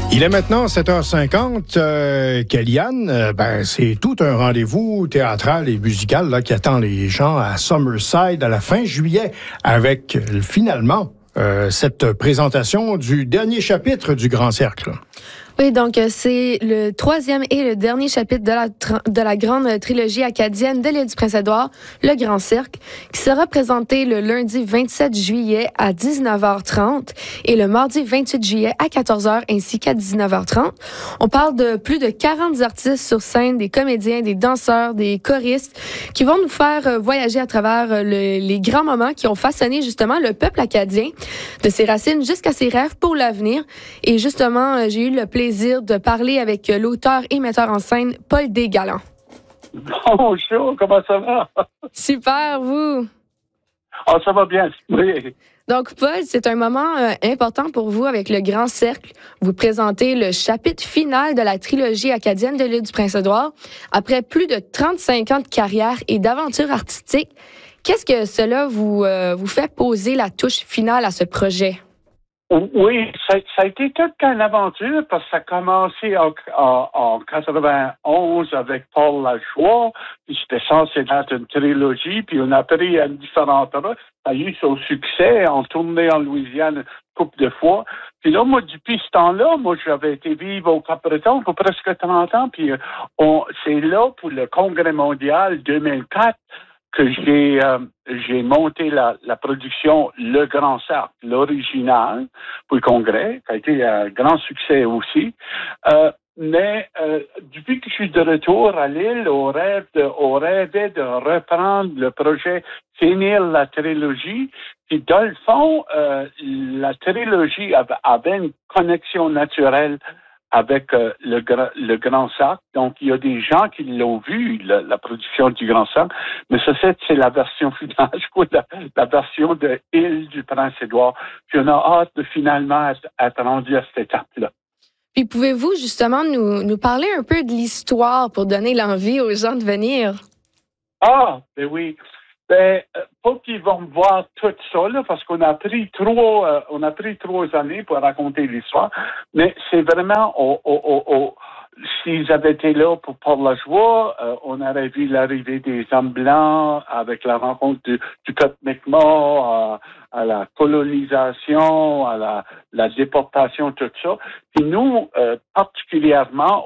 Il est maintenant 7h50. Kellyanne, c'est tout un rendez-vous théâtral et musical là, qui attend les gens à Summerside à la fin juillet avec finalement cette présentation du dernier chapitre du Grand Cercle. Oui, donc c'est le troisième et le dernier chapitre de la grande trilogie acadienne de l'île du Prince-Édouard, le Grand Cercle, qui sera présenté le lundi 27 juillet à 19h30 et le mardi 28 juillet à 14h ainsi qu'à 19h30. On parle de plus de 40 artistes sur scène, des comédiens, des danseurs, des choristes, qui vont nous faire voyager à travers les grands moments qui ont façonné justement le peuple acadien, de ses racines jusqu'à ses rêves pour l'avenir. Et justement, j'ai eu le plaisir de parler avec l'auteur et metteur en scène Paul Desgalland. Bonjour, comment ça va? Super, vous? Ça va bien, oui. Donc, Paul, c'est un moment important pour vous avec le Grand Cercle. Vous présentez le chapitre final de la trilogie acadienne de l'île du Prince-Édouard. Après plus de 35 ans de carrière et d'aventure artistique, qu'est-ce que cela vous fait poser la touche finale à ce projet? Oui, ça a été toute une aventure parce que ça a commencé en 91 avec Paul Lajoie, puis c'était censé être une trilogie, puis on a pris différentes routes. Ça a eu son succès, on tournait en Louisiane une couple de fois. Puis là, moi, depuis ce temps-là, j'avais été vivre au Cap-Breton pour presque 30 ans, puis c'est là, pour le Congrès mondial 2004, que j'ai monté la production Le Grand Cercle, l'original, pour le Congrès, qui a été un grand succès aussi. Mais depuis que je suis de retour à l'île, on rêvait de reprendre le projet, finir la trilogie. Puis dans le fond, la trilogie avait une connexion naturelle avec le Grand Cercle. Donc, il y a des gens qui l'ont vu, la production du Grand Cercle, mais ça, c'est la version finale, je crois, la version de Île du Prince-Édouard. Puis on a hâte de finalement être rendu à cette étape-là. Puis pouvez-vous justement nous parler un peu de l'histoire pour donner l'envie aux gens de venir? Ben oui. Pas qu'ils vont me voir tout ça, là, parce qu'on a pris 3 années pour raconter l'histoire, mais c'est vraiment, s'ils avaient été là pour Paul Lajoie, on aurait vu l'arrivée des hommes blancs avec la rencontre du peuple Mi'kmaq, à la colonisation, à la déportation, tout ça. Puis nous, particulièrement,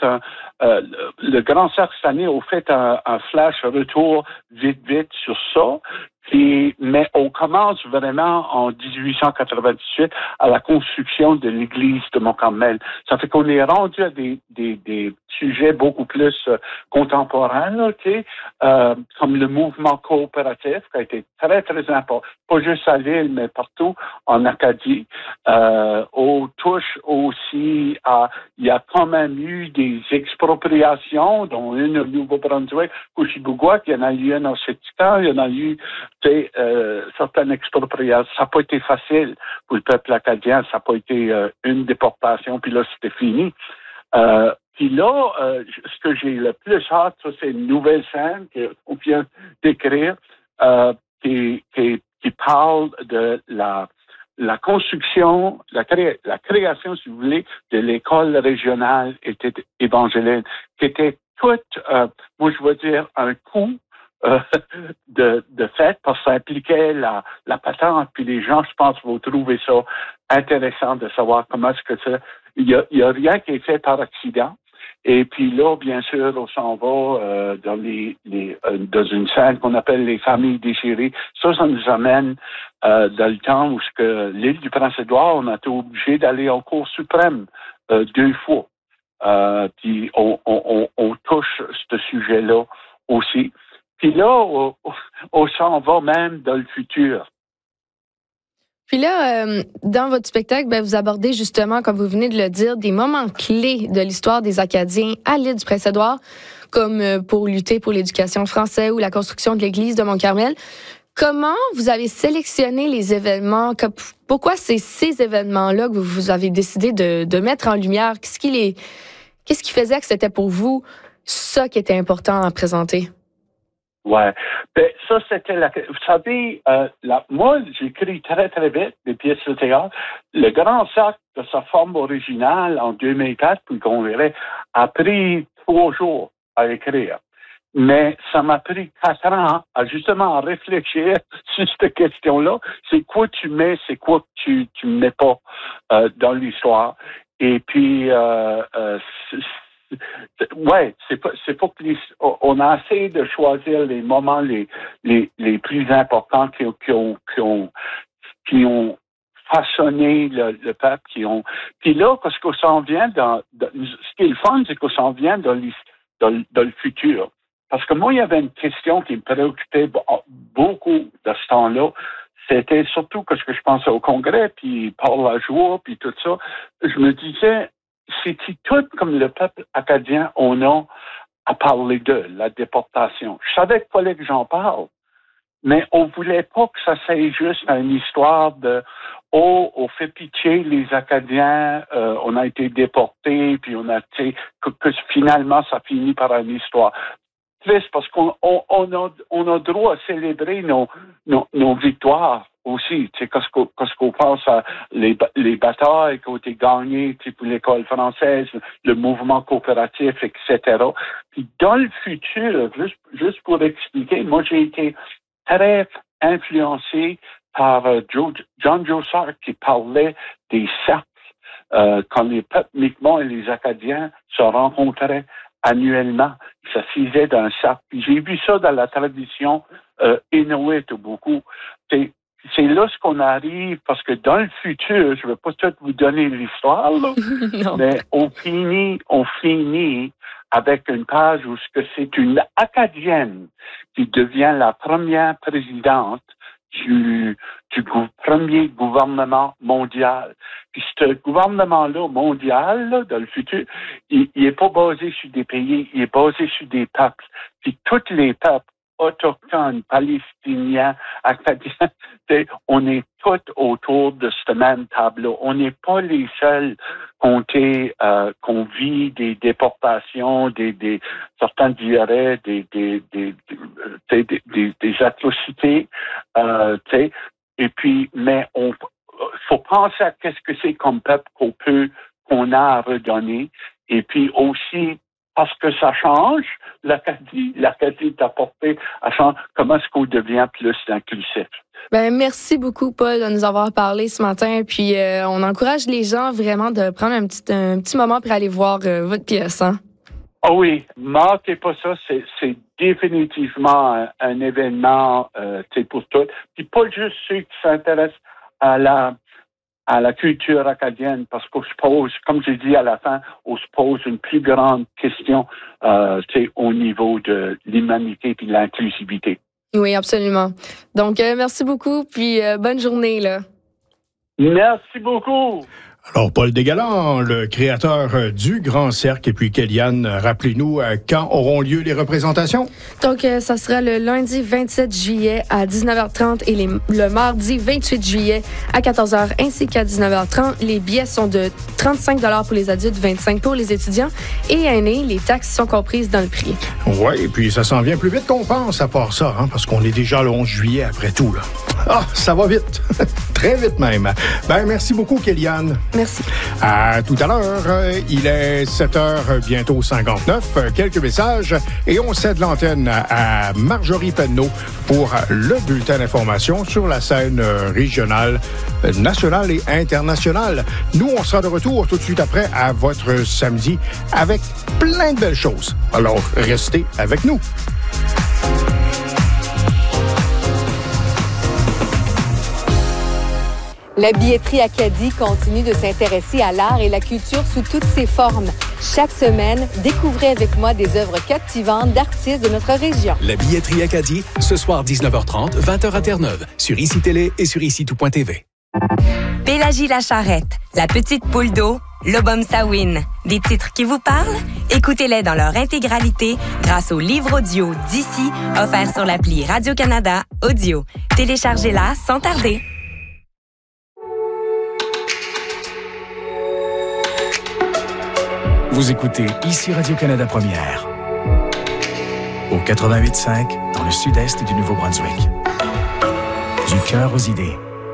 le Grand Cercle cette année, on fait un flash retour vite sur ça. Mais on commence vraiment en 1898 à la construction de l'église de Mont-Carmel. Ça fait qu'on est rendu à des sujets beaucoup plus contemporains, là, comme le mouvement coopératif qui a été très, très important, pas juste à l'île, mais partout en Acadie. On touche aussi il y a quand même eu des expropriations, dont une au Nouveau-Brunswick, Couchibougouac, il y en a eu une en Sética, il y en a eu certaines expropriations. Ça n'a pas été facile pour le peuple acadien, ça n'a pas été une déportation, puis là, c'était fini. Puis là, ce que j'ai le plus hâte, ça, c'est une nouvelle scène qu'on vient d'écrire qui parle de la construction, la création, si vous voulez, de l'école régionale évangélique, qui était toute, moi je veux dire, un coup de fait, parce que ça impliquait la patente, puis les gens, je pense, vont trouver ça intéressant de savoir comment est-ce que ça. Il y a rien qui est fait par accident. Et puis là, bien sûr, on s'en va dans une scène qu'on appelle les familles déchirées. Ça nous amène dans le temps où l'île du Prince-Édouard, on a été obligé d'aller en Cour suprême 2 fois. Puis on touche ce sujet-là aussi. Puis là, on s'en va même dans le futur. Puis là, dans votre spectacle, vous abordez justement, comme vous venez de le dire, des moments clés de l'histoire des Acadiens à l'île du Prince-Édouard, comme pour lutter pour l'éducation française ou la construction de l'église de Mont-Carmel. Comment vous avez sélectionné les événements? Pourquoi c'est ces événements-là que vous avez décidé de mettre en lumière? Qu'est-ce qui faisait que c'était pour vous ça qui était important à présenter? Ouais. Ben, ça, c'était vous savez, moi, j'écris très, très vite des pièces de théâtre. Le Grand Cercle, de sa forme originale, en 2004, puis qu'on verrait, a pris 3 jours à écrire. Mais ça m'a pris 4 ans justement à réfléchir sur cette question-là. C'est quoi tu mets, c'est quoi que tu mets pas dans l'histoire. Et puis, ouais, c'est pas que on a essayé de choisir les moments les plus importants qui ont façonné le peuple, puis là, parce qu'on s'en vient ce qui est le fun, c'est qu'on s'en vient dans le futur. Parce que moi, il y avait une question qui me préoccupait beaucoup de ce temps-là. C'était surtout que ce que je pensais au Congrès, puis Paul Lajoie, puis tout ça. Je me disais, c'est-tu tout comme le peuple acadien, on a à parler de la déportation? Je savais qu'il fallait que j'en parle, mais on voulait pas que ça soit juste une histoire de on fait pitié les Acadiens, on a été déportés, puis que finalement ça finit par une histoire triste, parce qu'on a droit à célébrer nos victoires aussi. Tu sais, quand on pense à les batailles qui ont été gagnées, pour l'école française, le mouvement coopératif, etc. Puis dans le futur, juste pour expliquer, moi j'ai été très influencé par John Joe Sark qui parlait des cercles quand les peuples Mi'kmaq et les Acadiens se rencontraient annuellement. Ils s'assisaient dans un cercle. Puis j'ai vu ça dans la tradition Inuit beaucoup. C'est là ce qu'on arrive, parce que dans le futur, je ne vais pas tout vous donner l'histoire, là, mais on finit avec une page où c'est une Acadienne qui devient la première présidente du premier gouvernement mondial. Puis ce gouvernement-là mondial, là, dans le futur, il est pas basé sur des pays, il est basé sur des peuples. Puis tous les peuples autochtones, palestiniens, acadiens, on est tous autour de ce même tableau. On n'est pas les seuls qu'on vit des déportations, certains diraient des atrocités, et puis, mais faut penser à qu'est-ce que c'est comme peuple qu'on a à redonner, et puis aussi, parce que ça change, l'Acadie est apportée à changer. Comment est-ce qu'on devient plus inclusif? Ben, merci beaucoup, Paul, de nous avoir parlé ce matin. Puis, on encourage les gens vraiment de prendre un petit moment pour aller voir votre pièce. Hein? Ah oui, manquez pas ça. C'est définitivement un événement pour tous. Puis pas juste ceux qui s'intéressent à la culture acadienne, parce qu'on se pose, comme j'ai dit à la fin, on se pose une plus grande question au niveau de l'humanité et de l'inclusivité. Oui, absolument. Donc, merci beaucoup, puis bonne journée, là. Merci beaucoup. Alors, Paul Desgalland, le créateur du Grand Cercle, et puis Kellyanne, rappelez-nous quand auront lieu les représentations? Donc, ça sera le lundi 27 juillet à 19h30 et le mardi 28 juillet à 14h ainsi qu'à 19h30. Les billets sont de 35 $ pour les adultes, 25 pour les étudiants et aînés. Les taxes sont comprises dans le prix. Oui, et puis ça s'en vient plus vite qu'on pense à part ça, hein, parce qu'on est déjà le 11 juillet après tout, là. Ah, ça va vite. Très vite même. Ben, merci beaucoup, Kellyanne. Merci. À tout à l'heure. Il est 7h, bientôt 59. Quelques messages et on cède l'antenne à Marjorie Penneau pour le bulletin d'information sur la scène régionale, nationale et internationale. Nous, on sera de retour tout de suite après à votre samedi avec plein de belles choses. Alors, restez avec nous. La billetterie Acadie continue de s'intéresser à l'art et la culture sous toutes ses formes. Chaque semaine, découvrez avec moi des œuvres captivantes d'artistes de notre région. La billetterie Acadie, ce soir 19h30, 20h à Terre-Neuve, sur ICI Télé et sur ICI-tout.tv. Pélagie la Charrette, La petite poule d'eau, L'Obom Sawin. Des titres qui vous parlent? Écoutez-les dans leur intégralité grâce au livre audio d'ici, offert sur l'appli Radio-Canada Audio. Téléchargez-la sans tarder. Vous écoutez ici Radio-Canada Première. Au 88.5 dans le sud-est du Nouveau-Brunswick. Du cœur aux idées.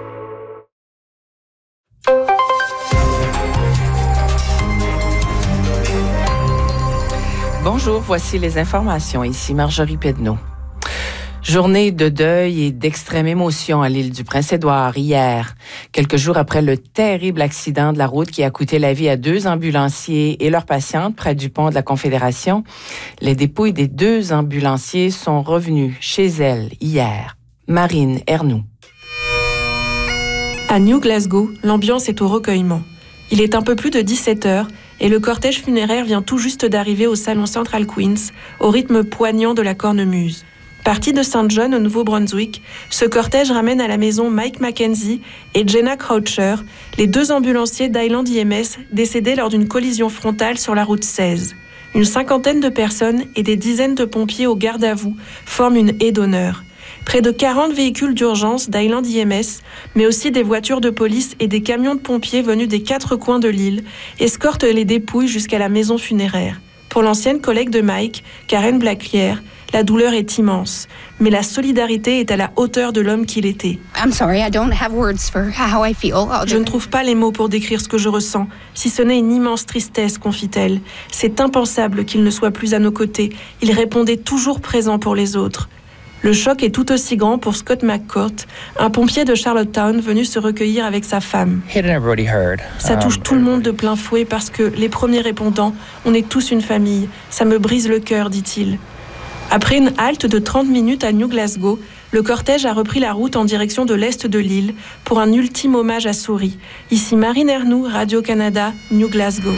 Bonjour, voici les informations. Ici Marjorie Pedneau. Journée de deuil et d'extrême émotion à l'île du Prince-Édouard hier, quelques jours après le terrible accident de la route qui a coûté la vie à 2 ambulanciers et leurs patientes près du pont de la Confédération. Les dépouilles des 2 ambulanciers sont revenus chez elles hier. Marine Ernoux. À New Glasgow, l'ambiance est au recueillement. Il est un peu plus de 17 heures et le cortège funéraire vient tout juste d'arriver au salon Central Queens, au rythme poignant de la cornemuse. Parti de St. John au Nouveau-Brunswick, ce cortège ramène à la maison Mike Mackenzie et Jenna Croucher, les 2 ambulanciers d'Highland IMS décédés lors d'une collision frontale sur la route 16. Une 50aine de personnes et des dizaines de pompiers au garde à vous forment une haie d'honneur. Près de 40 véhicules d'urgence d'Highland IMS, mais aussi des voitures de police et des camions de pompiers venus des 4 coins de l'île, escortent les dépouilles jusqu'à la maison funéraire. Pour l'ancienne collègue de Mike, Karen Blacklier, la douleur est immense, mais la solidarité est à la hauteur de l'homme qu'il était. Je ne trouve pas les mots pour décrire ce que je ressens, si ce n'est une immense tristesse, confie-t-elle. C'est impensable qu'il ne soit plus à nos côtés. Il répondait toujours présent pour les autres. Le choc est tout aussi grand pour Scott McCourt, un pompier de Charlottetown venu se recueillir avec sa femme. Ça touche tout le monde de plein fouet parce que, les premiers répondants, on est tous une famille. Ça me brise le cœur, dit-il. Après une halte de 30 minutes à New Glasgow, le cortège a repris la route en direction de l'est de l'île pour un ultime hommage à Souris. Ici Marine Ernoux, Radio-Canada, New Glasgow.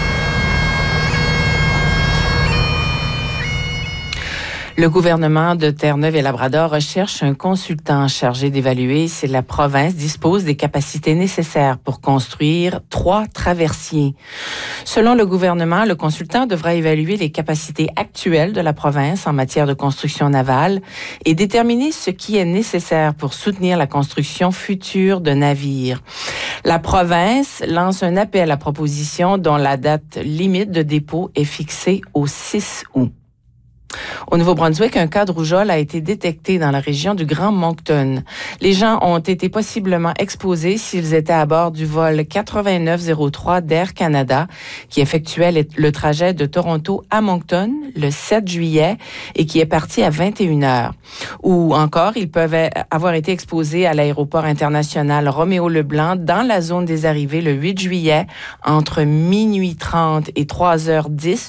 Le gouvernement de Terre-Neuve-et-Labrador recherche un consultant chargé d'évaluer si la province dispose des capacités nécessaires pour construire 3 traversiers. Selon le gouvernement, le consultant devra évaluer les capacités actuelles de la province en matière de construction navale et déterminer ce qui est nécessaire pour soutenir la construction future de navires. La province lance un appel à proposition dont la date limite de dépôt est fixée au 6 août. Au Nouveau-Brunswick, un cas de rougeole a été détecté dans la région du Grand Moncton. Les gens ont été possiblement exposés s'ils étaient à bord du vol 8903 d'Air Canada qui effectuait le trajet de Toronto à Moncton le 7 juillet et qui est parti à 21h. Ou encore, ils peuvent avoir été exposés à l'aéroport international Roméo-Leblanc dans la zone des arrivées le 8 juillet entre minuit 30 et 3h10